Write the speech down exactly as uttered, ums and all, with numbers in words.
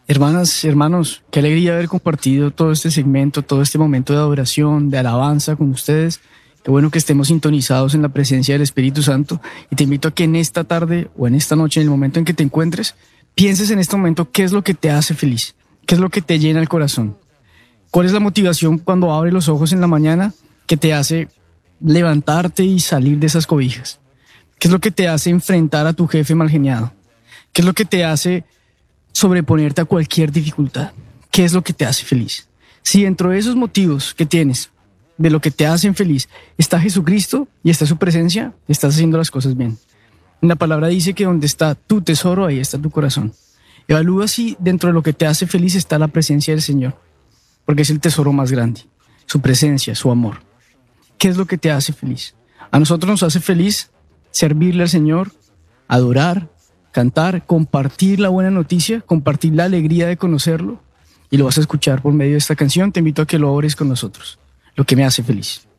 Hermanas, hermanos, qué alegría haber compartido todo este segmento, todo este momento de adoración, de alabanza con ustedes. Qué bueno que estemos sintonizados en la presencia del Espíritu Santo. Y te invito a que en esta tarde o en esta noche, en el momento en que te encuentres, pienses en este momento qué es lo que te hace feliz, qué es lo que te llena el corazón. ¿Cuál es la motivación cuando abres los ojos en la mañana que te hace levantarte y salir de esas cobijas? ¿Qué es lo que te hace enfrentar a tu jefe mal geniado? ¿Qué es lo que te hace sobreponerte a cualquier dificultad? ¿Qué es lo que te hace feliz? Si dentro de esos motivos que tienes, de lo que te hacen feliz, está Jesucristo y está su presencia, estás haciendo las cosas bien. La palabra dice que donde está tu tesoro, ahí está tu corazón. Evalúa si dentro de lo que te hace feliz está la presencia del Señor, porque es el tesoro más grande, su presencia, su amor. ¿Qué es lo que te hace feliz? A nosotros nos hace feliz servirle al Señor, adorar, cantar, compartir la buena noticia, compartir la alegría de conocerlo, y lo vas a escuchar por medio de esta canción. Te invito a que lo ores con nosotros. Lo que me hace feliz.